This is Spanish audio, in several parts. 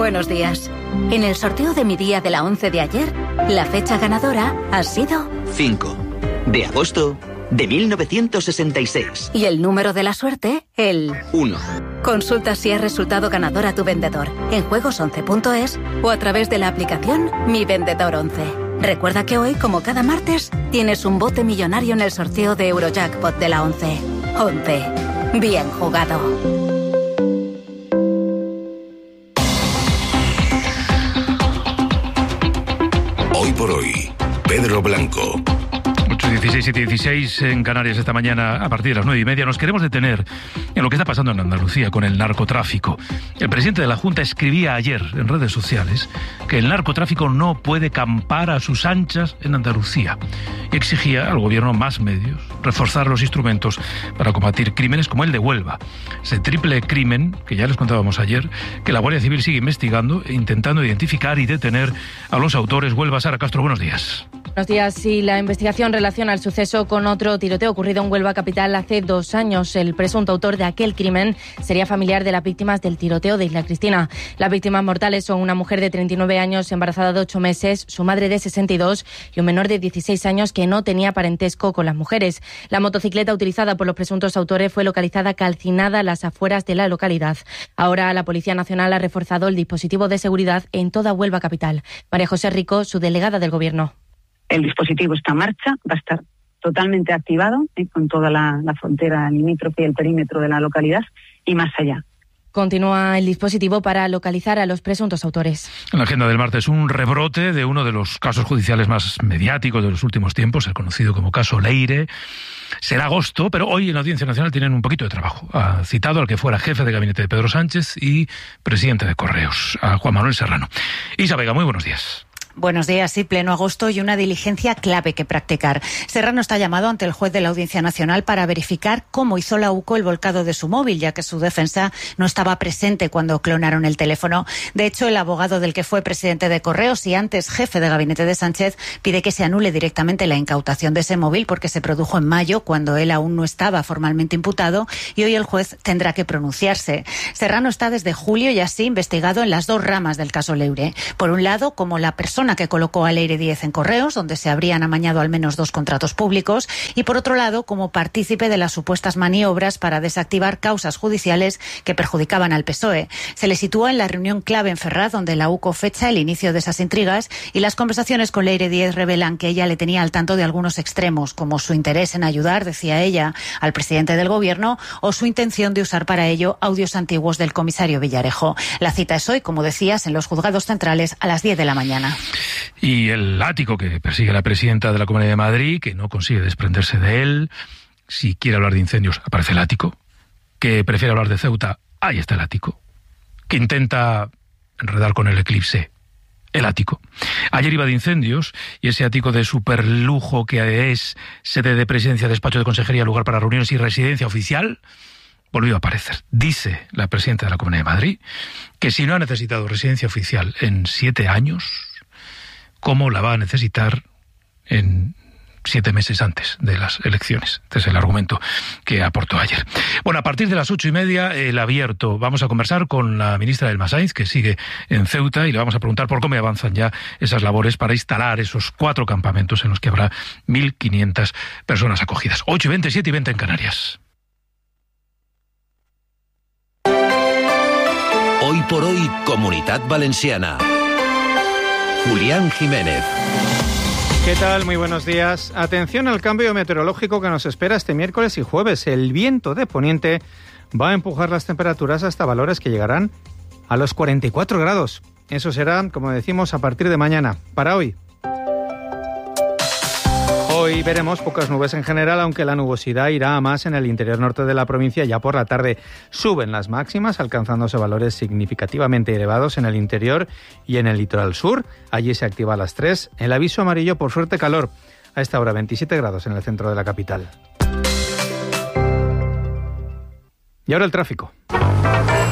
Buenos días. En el sorteo de mi día de la 11 de ayer, la fecha ganadora ha sido 5 de agosto de 1966. Y el número de la suerte, el 1. Consulta si has resultado ganador a tu vendedor en juegos11.es o a través de la aplicación Mi Vendedor 11. Recuerda que hoy, como cada martes, tienes un bote millonario en el sorteo de Eurojackpot de la 11. 11. Bien jugado. Hoy por hoy, Pedro Blanco. 8:16, 7:16 en Canarias esta mañana a partir de las 9:30. Nos queremos detener en lo que está pasando en Andalucía con el narcotráfico. El presidente de la Junta escribía ayer en redes sociales que el narcotráfico no puede campar a sus anchas en Andalucía y exigía al gobierno más medios, reforzar los instrumentos para combatir crímenes como el de Huelva. Ese triple crimen que ya les contábamos ayer, que la Guardia Civil sigue investigando e intentando identificar y detener a los autores. Huelva, Sara Castro, buenos días. Buenos días. Sí, la investigación relaciona el suceso con otro tiroteo ocurrido en Huelva capital hace 2 años. El presunto autor de aquel crimen sería familiar de las víctimas del tiroteo de Isla Cristina. Las víctimas mortales son una mujer de 39 años, embarazada de 8 meses, su madre de 62 y un menor de 16 años que no tenía parentesco con las mujeres. La motocicleta utilizada por los presuntos autores fue localizada calcinada a las afueras de la localidad. Ahora la Policía Nacional ha reforzado el dispositivo de seguridad en toda Huelva capital. María José Rico, su delegada del Gobierno. El dispositivo está en marcha, va a estar totalmente activado con toda la frontera limítrofe y el perímetro de la localidad y más allá. Continúa el dispositivo para localizar a los presuntos autores. En la agenda del martes, un rebrote de uno de los casos judiciales más mediáticos de los últimos tiempos, el conocido como caso Leire. Será agosto, pero hoy en la Audiencia Nacional tienen un poquito de trabajo. Ha citado al que fuera jefe de gabinete de Pedro Sánchez y presidente de Correos, a Juan Manuel Serrano. Isa Vega, muy buenos días. Buenos días, sí, pleno agosto y una diligencia clave que practicar. Serrano está llamado ante el juez de la Audiencia Nacional para verificar cómo hizo la UCO el volcado de su móvil, ya que su defensa no estaba presente cuando clonaron el teléfono. De hecho, el abogado del que fue presidente de Correos y antes jefe de gabinete de Sánchez pide que se anule directamente la incautación de ese móvil porque se produjo en mayo, cuando él aún no estaba formalmente imputado, y hoy el juez tendrá que pronunciarse. Serrano está desde julio y así investigado en las 2 ramas del caso Leire. Por un lado, como la persona que colocó a Leire 10 en Correos, donde se habrían amañado al menos 2 contratos públicos, y por otro lado, como partícipe de las supuestas maniobras para desactivar causas judiciales que perjudicaban al PSOE. Se le sitúa en la reunión clave en Ferraz, donde la UCO fecha el inicio de esas intrigas, y las conversaciones con Leire 10 revelan que ella le tenía al tanto de algunos extremos, como su interés en ayudar, decía ella, al presidente del Gobierno, o su intención de usar para ello audios antiguos del comisario Villarejo. La cita es hoy, como decías, en los juzgados centrales a las 10 de la mañana. Y el látigo que persigue la presidenta de la Comunidad de Madrid, que no consigue desprenderse de él. Si quiere hablar de incendios, aparece el ático. Que prefiere hablar de Ceuta, ahí está el ático. Que intenta enredar con el eclipse, el ático. Ayer iba de incendios y ese ático de superlujo que es sede de presidencia, despacho de consejería, lugar para reuniones y residencia oficial, volvió a aparecer. Dice la presidenta de la Comunidad de Madrid que si no ha necesitado residencia oficial en 7 años, ¿cómo la va a necesitar en 7 meses antes de las elecciones? Este es el argumento que aportó ayer. Bueno, a partir de las 8:30, el abierto. Vamos a conversar con la ministra Elma Sainz, que sigue en Ceuta, y le vamos a preguntar por cómo avanzan ya esas labores para instalar esos 4 campamentos en los que habrá 1.500 personas acogidas. 8:20, 7:20 en Canarias. Hoy por hoy, Comunitat Valenciana. Julián Jiménez. ¿Qué tal? Muy buenos días. Atención al cambio meteorológico que nos espera este miércoles y jueves. El viento de poniente va a empujar las temperaturas hasta valores que llegarán a los 44 grados. Eso será, como decimos, a partir de mañana. Para hoy. Hoy veremos pocas nubes en general, aunque la nubosidad irá a más en el interior norte de la provincia. Ya por la tarde suben las máximas, alcanzándose valores significativamente elevados en el interior y en el litoral sur. Allí se activa a las 3 el aviso amarillo por fuerte calor. A esta hora 27 grados en el centro de la capital. Y ahora el tráfico.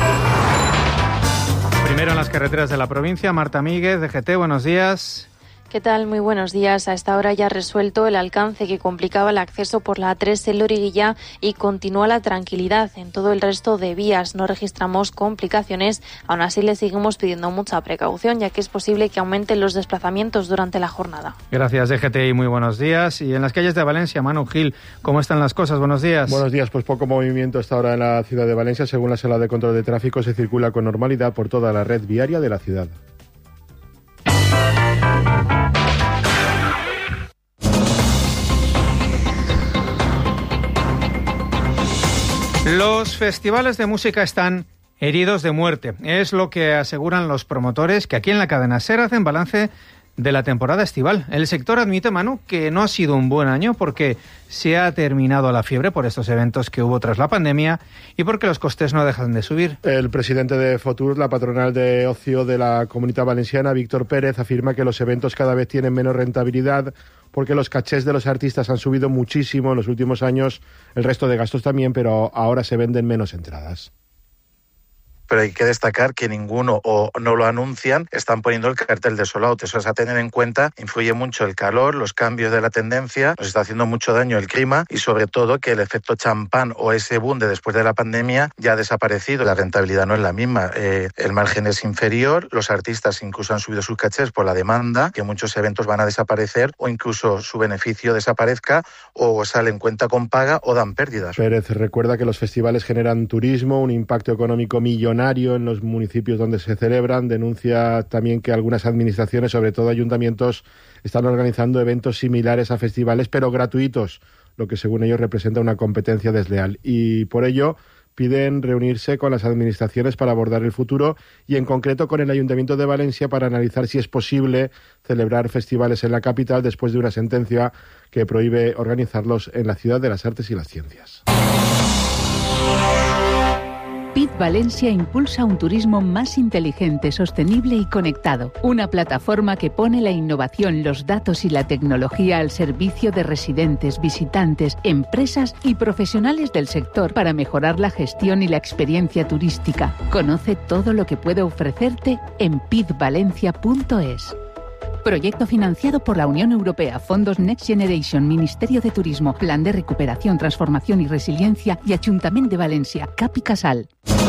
Primero en las carreteras de la provincia. Marta Míguez, de GT, buenos días. ¿Qué tal? Muy buenos días. A esta hora ya ha resuelto el alcance que complicaba el acceso por la A3 en Loriguilla y continúa la tranquilidad. En todo el resto de vías no registramos complicaciones. Aún así le seguimos pidiendo mucha precaución, ya que es posible que aumenten los desplazamientos durante la jornada. Gracias, DGTI. Muy buenos días. Y en las calles de Valencia, Manu Gil, ¿cómo están las cosas? Buenos días. Buenos días. Pues poco movimiento hasta ahora en la ciudad de Valencia. Según la Sala de Control de Tráfico, se circula con normalidad por toda la red viaria de la ciudad. Los festivales de música están heridos de muerte. Es lo que aseguran los promotores, que aquí en la cadena SER hacen balance de la temporada estival. El sector admite, Manu, que no ha sido un buen año porque se ha terminado la fiebre por estos eventos que hubo tras la pandemia y porque los costes no dejan de subir. El presidente de Fotur, la patronal de ocio de la Comunitat Valenciana, Víctor Pérez, afirma que los eventos cada vez tienen menos rentabilidad porque los cachés de los artistas han subido muchísimo en los últimos años, el resto de gastos también, pero ahora se venden menos entradas. Pero hay que destacar que ninguno o no lo anuncian, están poniendo el cartel de sold out. Eso es a tener en cuenta. Influye mucho el calor, los cambios de la tendencia, nos está haciendo mucho daño el clima y sobre todo que el efecto champán o ese boom de después de la pandemia ya ha desaparecido. La rentabilidad no es la misma, el margen es inferior, los artistas incluso han subido sus cachés por la demanda, que muchos eventos van a desaparecer o incluso su beneficio desaparezca o salen cuenta con paga o dan pérdidas. Pérez recuerda que los festivales generan turismo, un impacto económico millonario en los municipios donde se celebran. Denuncia también que algunas administraciones, sobre todo ayuntamientos, están organizando eventos similares a festivales, pero gratuitos, lo que según ellos representa una competencia desleal. Y por ello piden reunirse con las administraciones para abordar el futuro y en concreto con el Ayuntamiento de Valencia para analizar si es posible celebrar festivales en la capital después de una sentencia que prohíbe organizarlos en la Ciudad de las Artes y las Ciencias. PID Valencia impulsa un turismo más inteligente, sostenible y conectado. Una plataforma que pone la innovación, los datos y la tecnología al servicio de residentes, visitantes, empresas y profesionales del sector para mejorar la gestión y la experiencia turística. Conoce todo lo que puede ofrecerte en pidvalencia.es. Proyecto financiado por la Unión Europea, Fondos Next Generation, Ministerio de Turismo, Plan de Recuperación, Transformación y Resiliencia y Ayuntamiento de Valencia, Cap i Casal.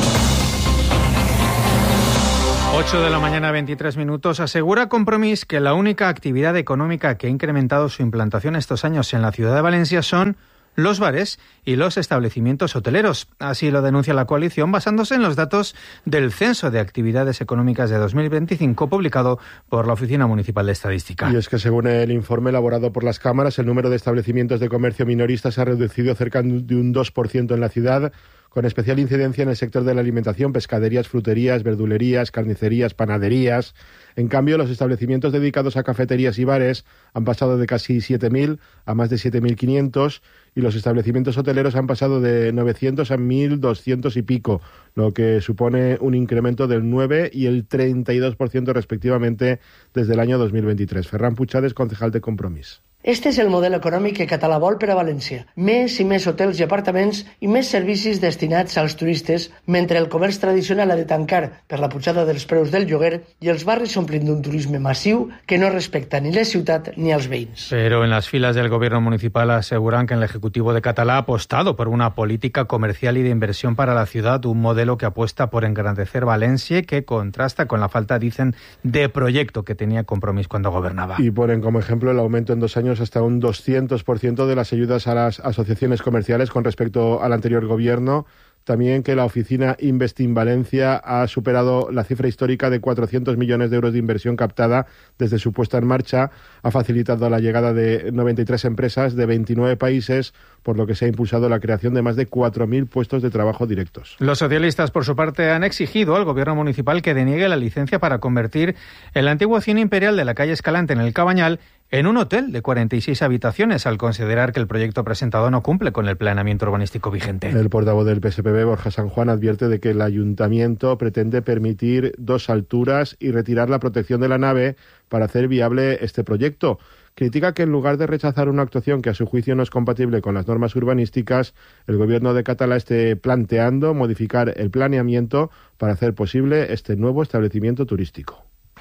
8 de la mañana, 23 minutos. Asegura Compromís que la única actividad económica que ha incrementado su implantación estos años en la ciudad de Valencia son los bares y los establecimientos hoteleros. Así lo denuncia la coalición basándose en los datos del Censo de Actividades Económicas de 2025 publicado por la Oficina Municipal de Estadística. Y es que según el informe elaborado por las cámaras, el número de establecimientos de comercio minoristas ha reducido cerca de un 2% en la ciudad, con especial incidencia en el sector de la alimentación, pescaderías, fruterías, verdulerías, carnicerías, panaderías. En cambio, los establecimientos dedicados a cafeterías y bares han pasado de casi 7.000 a más de 7.500 y los establecimientos hoteleros han pasado de 900 a 1.200 y pico, lo que supone un incremento del 9 y el 32% respectivamente desde el año 2023. Ferran Puigades, concejal de Compromís. Este és el model econòmic que Català vol per a València. Més i més hotels i apartaments i més servicis destinats als turistes, mentre el comerç tradicional ha de tancar per la pujada dels preus del lloguer i els barris s'omplin d'un turisme massiu que no respecta ni la ciutat ni als veïns. Pero en las filas del gobierno municipal aseguran que el Ejecutivo de Català ha apostado por una política comercial y de inversión para la ciudad, un modelo que apuesta por engrandecer Valencia y que contrasta con la falta, dicen, de proyecto que tenía Compromís cuando gobernaba. Y ponen como ejemplo el aumento en 2 años hasta un 200% de las ayudas a las asociaciones comerciales con respecto al anterior gobierno. También que la oficina Investing Valencia ha superado la cifra histórica de 400 millones de euros de inversión captada desde su puesta en marcha. Ha facilitado la llegada de 93 empresas de 29 países, por lo que se ha impulsado la creación de más de 4.000 puestos de trabajo directos. Los socialistas, por su parte, han exigido al gobierno municipal que deniegue la licencia para convertir el antiguo cine imperial de la calle Escalante en el Cabañal en un hotel de 46 habitaciones, al considerar que el proyecto presentado no cumple con el planeamiento urbanístico vigente. El portavoz del PSPB, Borja San Juan, advierte de que el ayuntamiento pretende permitir 2 alturas y retirar la protección de la nave para hacer viable este proyecto. Critica que en lugar de rechazar una actuación que a su juicio no es compatible con las normas urbanísticas, el gobierno de Català esté planteando modificar el planeamiento para hacer posible este nuevo establecimiento turístico.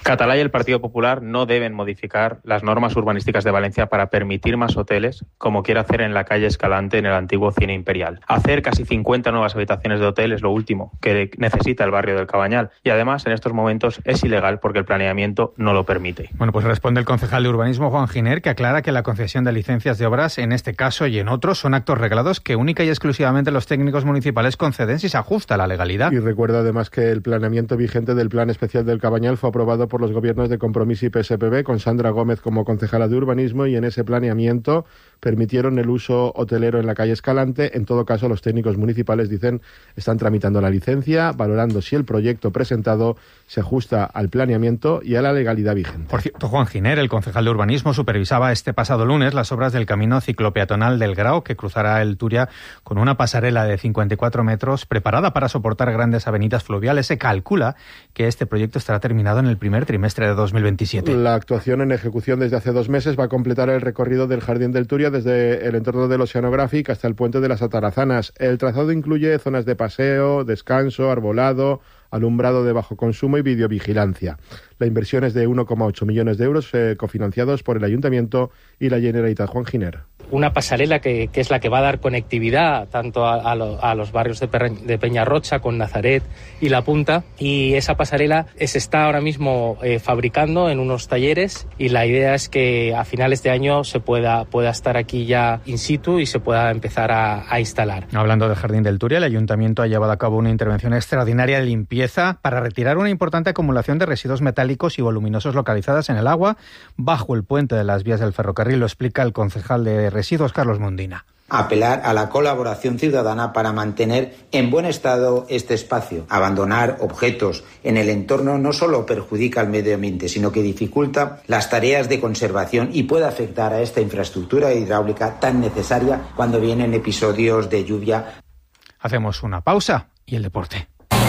Catalá y el Partido Popular no deben modificar las normas urbanísticas de Valencia para permitir más hoteles, como quiere hacer en la calle Escalante, en el antiguo Cine Imperial. Hacer casi 50 nuevas habitaciones de hotel es lo último que necesita el barrio del Cabanyal. Y además, en estos momentos es ilegal porque el planeamiento no lo permite. Bueno, pues responde el concejal de urbanismo, Juan Giner, que aclara que la concesión de licencias de obras, en este caso y en otros, son actos reglados que única y exclusivamente los técnicos municipales conceden si se ajusta a la legalidad. Y recuerda además que el planeamiento vigente del Plan Especial del Cabanyal fue aprobado por los gobiernos de Compromís y PSPB, con Sandra Gómez como concejala de urbanismo, y en ese planeamiento permitieron el uso hotelero en la calle Escalante. En todo caso, los técnicos municipales, dicen, están tramitando la licencia, valorando si el proyecto presentado se ajusta al planeamiento y a la legalidad vigente. Por cierto, Juan Giner, el concejal de urbanismo, supervisaba este pasado lunes las obras del camino ciclopeatonal del Grao, que cruzará el Turia con una pasarela de 54 metros preparada para soportar grandes avenidas fluviales. Se calcula que este proyecto estará terminado en el primer trimestre de 2027. La actuación, en ejecución desde hace 2 meses, va a completar el recorrido del Jardín del Turia desde el entorno del Oceanographic hasta el puente de las Atarazanas. El trazado incluye zonas de paseo, descanso, arbolado, alumbrado de bajo consumo y videovigilancia. La inversión es de 1,8 millones de euros cofinanciados por el Ayuntamiento y la Generalitat. Juan Giner. Una pasarela que es la que va a dar conectividad tanto a los barrios de Peñarrocha con Nazaret y La Punta, y esa pasarela se está ahora mismo fabricando en unos talleres, y la idea es que a finales de año se pueda estar aquí ya in situ y se pueda empezar a instalar. Hablando del Jardín del Turia, el Ayuntamiento ha llevado a cabo una intervención extraordinaria de limpieza para retirar una importante acumulación de residuos metálicos y voluminosos localizadas en el agua bajo el puente de las vías del ferrocarril. Lo explica el concejal de Residuos, Carlos Mundina. Apelar a la colaboración ciudadana para mantener en buen estado este espacio. Abandonar objetos en el entorno no solo perjudica al medio ambiente, sino que dificulta las tareas de conservación y puede afectar a esta infraestructura hidráulica tan necesaria cuando vienen episodios de lluvia. Hacemos una pausa y el deporte.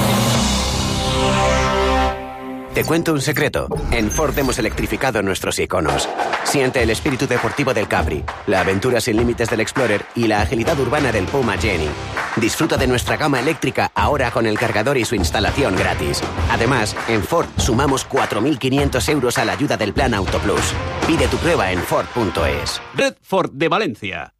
Te cuento un secreto. En Ford hemos electrificado nuestros iconos. Siente el espíritu deportivo del Capri, la aventura sin límites del Explorer y la agilidad urbana del Puma Jenny. Disfruta de nuestra gama eléctrica ahora con el cargador y su instalación gratis. Además, en Ford sumamos 4.500 euros a la ayuda del Plan Auto Plus. Pide tu prueba en Ford.es. Red Ford de Valencia.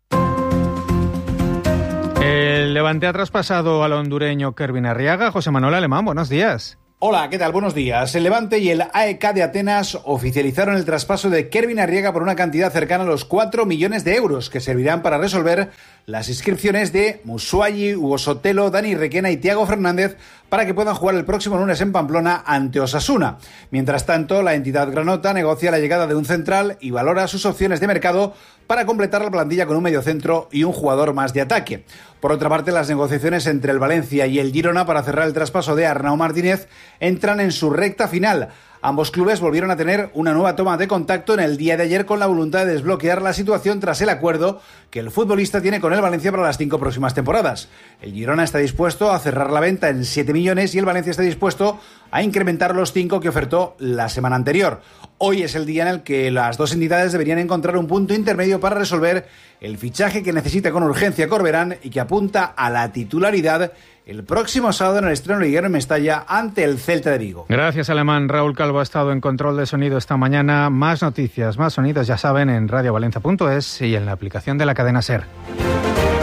El Levante ha traspasado al hondureño Kervin Arriaga. José Manuel Alemán, buenos días. Hola, ¿qué tal? Buenos días. El Levante y el AEK de Atenas oficializaron el traspaso de Kervin Arriaga por una cantidad cercana a los 4 millones de euros, que servirán para resolver las inscripciones de Musuayi, Hugo Sotelo, Dani Requena y Thiago Fernández para que puedan jugar el próximo lunes en Pamplona ante Osasuna. Mientras tanto, la entidad granota negocia la llegada de un central y valora sus opciones de mercado para completar la plantilla con un mediocentro y un jugador más de ataque. Por otra parte, las negociaciones entre el Valencia y el Girona para cerrar el traspaso de Arnau Martínez entran en su recta final. Ambos clubes volvieron a tener una nueva toma de contacto en el día de ayer con la voluntad de desbloquear la situación tras el acuerdo que el futbolista tiene con el Valencia para las 5 próximas temporadas. El Girona está dispuesto a cerrar la venta en 7 millones y el Valencia está dispuesto a incrementar los 5 que ofertó la semana anterior. Hoy es el día en el que las dos entidades deberían encontrar un punto intermedio para resolver el fichaje que necesita con urgencia Corberán y que apunta a la titularidad el próximo sábado en el estreno liguero en Mestalla ante el Celta de Vigo. Gracias, Alemán. Raúl Calvo ha estado en control de sonido esta mañana. Más noticias, más sonidos, ya saben, en radiovalencia.es y en la aplicación de la cadena SER.